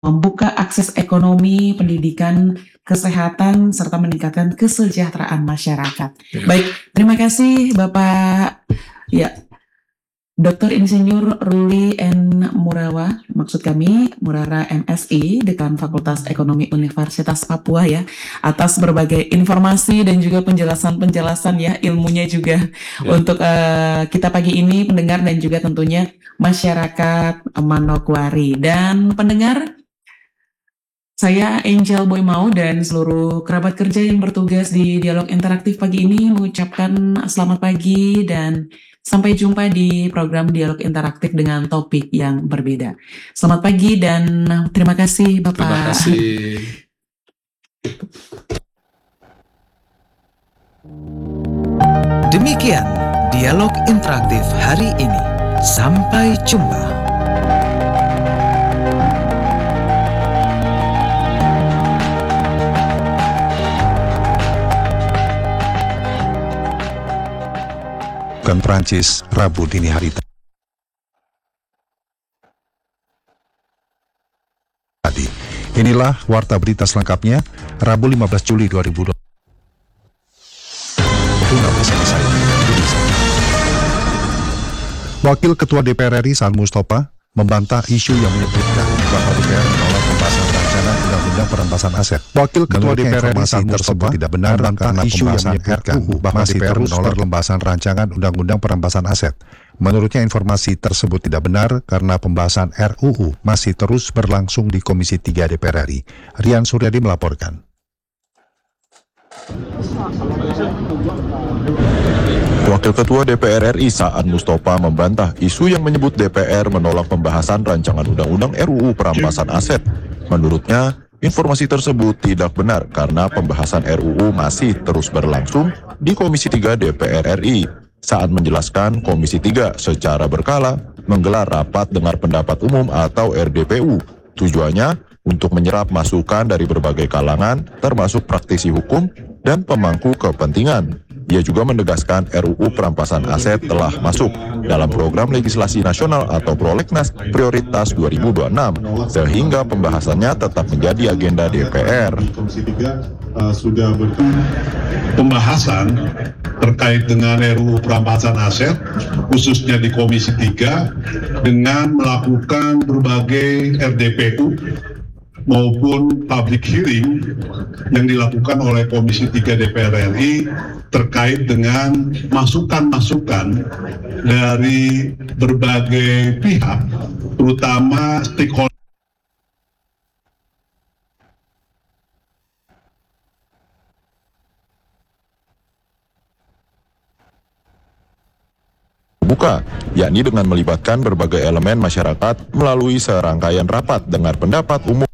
membuka akses ekonomi, pendidikan, kesehatan, serta meningkatkan kesejahteraan masyarakat. Baik, terima kasih Bapak Dr. Insinyur Ruli N. Murawa, maksud kami Murara MSI, Dekan Fakultas Ekonomi Universitas Papua atas berbagai informasi dan juga penjelasan-penjelasan ilmunya juga untuk kita pagi ini, pendengar dan juga tentunya masyarakat Manokwari. Dan pendengar, saya Angel Boy Mau dan seluruh kerabat kerja yang bertugas di Dialog Interaktif pagi ini mengucapkan selamat pagi dan sampai jumpa di program Dialog Interaktif dengan topik yang berbeda. Selamat pagi dan terima kasih Bapak. Terima kasih. Demikian Dialog Interaktif hari ini. Sampai jumpa. Prancis, Rabu dini hari tadi. Inilah warta berita selengkapnya, Rabu 15 Juli 2020. Wakil Ketua DPR RI Saan Mustopha membantah isu yang menyebutkan bahwa DPR menolak pembahasan rancangan Undang-Undang Perampasan Aset. Wakil Ketua DPR RI Saan Mustopha tidak benar karena isu yang menyebutkan bahwa DPR menolak pembahasan rancangan Undang-Undang Perampasan Aset. Menurutnya informasi tersebut tidak benar karena pembahasan RUU masih terus berlangsung di Komisi 3 DPR RI. Rian Suryadi melaporkan. Wakil Ketua DPR RI Saan Mustopha membantah isu yang menyebut DPR menolak pembahasan rancangan Undang-Undang RUU Perampasan Aset. Menurutnya, informasi tersebut tidak benar karena pembahasan RUU masih terus berlangsung di Komisi 3 DPR RI. Saan menjelaskan Komisi 3 secara berkala menggelar rapat dengar pendapat umum atau RDPU. Tujuannya untuk menyerap masukan dari berbagai kalangan termasuk praktisi hukum dan pemangku kepentingan. Ia juga menegaskan RUU Perampasan Aset telah masuk dalam program legislasi nasional atau Prolegnas Prioritas 2026, sehingga pembahasannya tetap menjadi agenda DPR. Komisi 3 sudah pembahasan terkait dengan RUU Perampasan Aset, khususnya di Komisi 3, dengan melakukan berbagai RDPU maupun public hearing yang dilakukan oleh Komisi 3 DPR RI terkait dengan masukan-masukan dari berbagai pihak, terutama stakeholder. Buka, yakni dengan melibatkan berbagai elemen masyarakat melalui serangkaian rapat dengar pendapat umum